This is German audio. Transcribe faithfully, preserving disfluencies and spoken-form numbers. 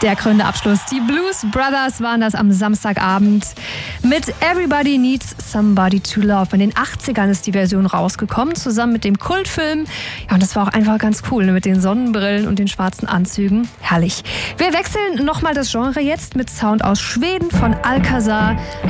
Der krönende Abschluss. Die Blues Brothers waren das am Samstagabend mit Everybody Needs Somebody to Love. In den achtzigern ist die Version rausgekommen, zusammen mit dem Kultfilm. Ja, und das war auch einfach ganz cool, mit den Sonnenbrillen und den schwarzen Anzügen. Herrlich. Wir wechseln nochmal das Genre jetzt mit Sound aus Schweden von Alcazar.